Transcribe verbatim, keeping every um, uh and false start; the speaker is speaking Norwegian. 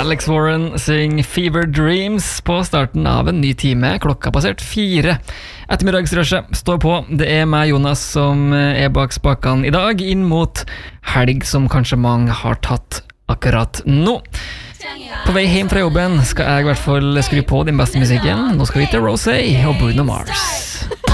Alex Warren synger Fever Dreams på starten av en ny time. Klokka passert fire. Ettermiddagsrushet står på. Det er meg, Jonas, som er bak spakene i dag, inn mot helg som kanskje mange har tatt akkurat nå. På vei hjem fra jobben skal jeg i hvert fall skru på den beste musikken. Nå skal vi til Rosé og Bruno Mars.